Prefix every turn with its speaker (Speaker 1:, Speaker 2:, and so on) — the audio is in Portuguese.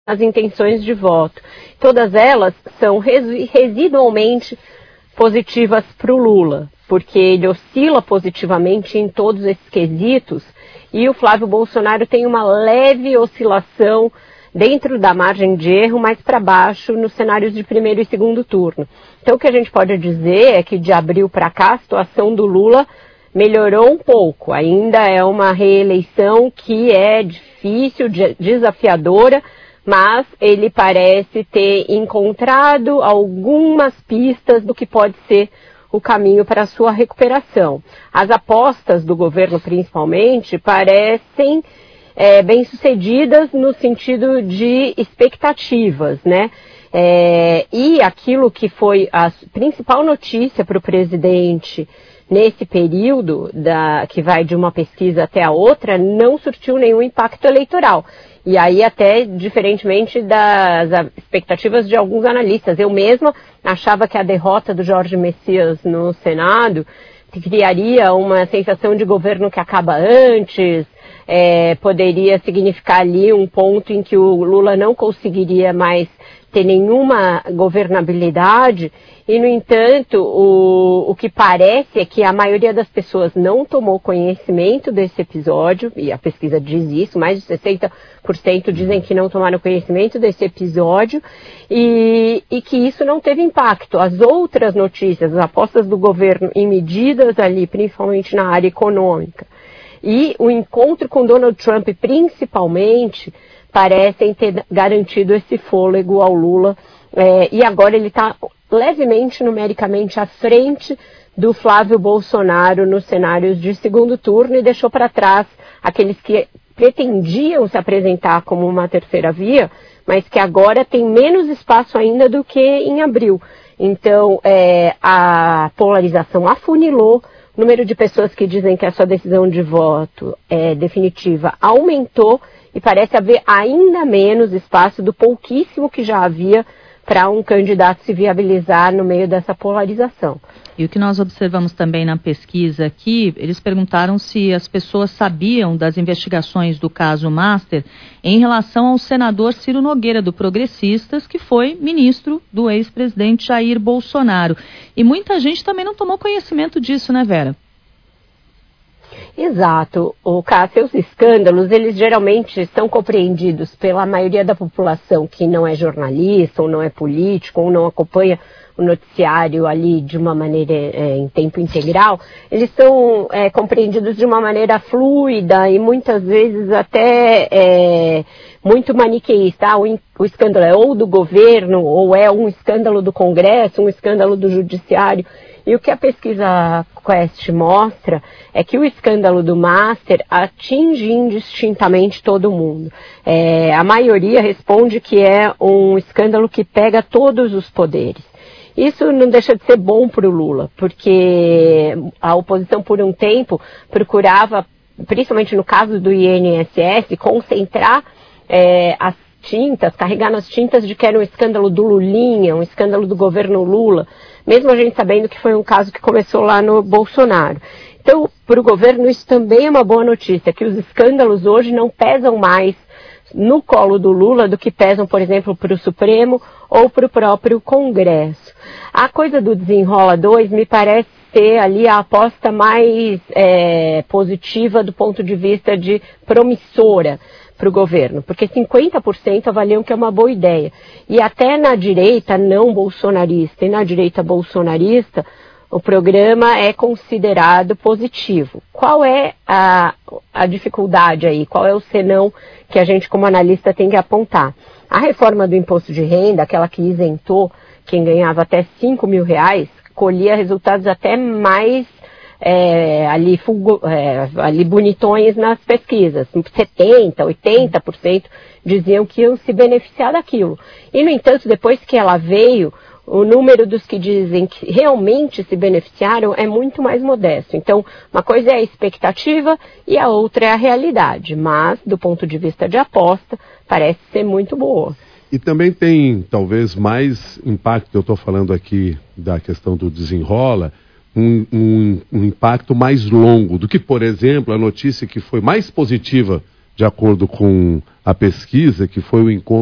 Speaker 1: as intenções de voto. Todas elas são residualmente positivas para o Lula, porque ele oscila positivamente em todos esses quesitos, e o Flávio Bolsonaro tem uma leve oscilação dentro da margem de erro, mais para baixo, nos cenários de primeiro e segundo turno. Então, o que a gente pode dizer é que de abril para cá, a situação do Lula melhorou um pouco. Ainda é uma reeleição que é difícil, desafiadora, mas ele parece ter encontrado algumas pistas do que pode ser o caminho para a sua recuperação. As apostas do governo, principalmente, parecem bem-sucedidas no sentido de expectativas, né? E aquilo que foi a principal notícia para o presidente nesse período, que vai de uma pesquisa até a outra, não surtiu nenhum impacto eleitoral. E aí até diferentemente das expectativas de alguns analistas. Eu mesma achava que a derrota do Jorge Messias no Senado criaria uma sensação de governo que acaba antes, poderia significar ali um ponto em que o Lula não conseguiria mais ter nenhuma governabilidade, e, no entanto, o que parece é que a maioria das pessoas não tomou conhecimento desse episódio, e a pesquisa diz isso, mais de 60% dizem que não tomaram conhecimento desse episódio, e que isso não teve impacto. As outras notícias, as apostas do governo em medidas ali, principalmente na área econômica, e o encontro com Donald Trump, principalmente, parecem ter garantido esse fôlego ao Lula, e agora ele está levemente, numericamente, à frente do Flávio Bolsonaro nos cenários de segundo turno, e deixou para trás aqueles que pretendiam se apresentar como uma terceira via, mas que agora tem menos espaço ainda do que em abril. Então, a polarização afunilou, o número de pessoas que dizem que a sua decisão de voto é definitiva aumentou, e parece haver ainda menos espaço do pouquíssimo que já havia para um candidato se viabilizar no meio dessa polarização.
Speaker 2: E o que nós observamos também na pesquisa aqui, eles perguntaram se as pessoas sabiam das investigações do caso Master em relação ao senador Ciro Nogueira, do Progressistas, que foi ministro do ex-presidente Jair Bolsonaro. E muita gente também não tomou conhecimento disso, né, Vera?
Speaker 1: Exato. Cássia, os escândalos, eles geralmente são compreendidos pela maioria da população que não é jornalista, ou não é político, ou não acompanha o noticiário ali de uma maneira em tempo integral. Eles são compreendidos de uma maneira fluida e muitas vezes até muito maniqueísta. O escândalo é ou do governo, ou é um escândalo do Congresso, um escândalo do Judiciário. E o que a pesquisa Quest mostra é que o escândalo do Master atinge indistintamente todo mundo. A maioria responde que é um escândalo que pega todos os poderes. Isso não deixa de ser bom para o Lula, porque a oposição por um tempo procurava, principalmente no caso do INSS, concentrar as tintas, carregar nas tintas de que era um escândalo do Lulinha, um escândalo do governo Lula, mesmo a gente sabendo que foi um caso que começou lá no Bolsonaro. Então, para o governo, isso também é uma boa notícia, que os escândalos hoje não pesam mais no colo do Lula do que pesam, por exemplo, para o Supremo ou para o próprio Congresso. A coisa do Desenrola 2 me parece ser ali a aposta mais positiva do ponto de vista de promissora para o governo, porque 50% avaliam que é uma boa ideia. E até na direita não bolsonarista e na direita bolsonarista, o programa é considerado positivo. Qual é a dificuldade aí? Qual é o senão que a gente como analista tem que apontar? A reforma do imposto de renda, aquela que isentou quem ganhava até R$5 mil, colhia resultados até mais ali bonitões nas pesquisas. 70%, 80% diziam que iam se beneficiar daquilo. E, no entanto, depois que ela veio, o número dos que dizem que realmente se beneficiaram é muito mais modesto. Então, uma coisa é a expectativa e a outra é a realidade. Mas, do ponto de vista de aposta, parece ser muito boa.
Speaker 3: E também tem, talvez, mais impacto, eu estou falando aqui da questão do desenrola, um impacto mais longo do que, por exemplo, a notícia que foi mais positiva, de acordo com a pesquisa, que foi o encontro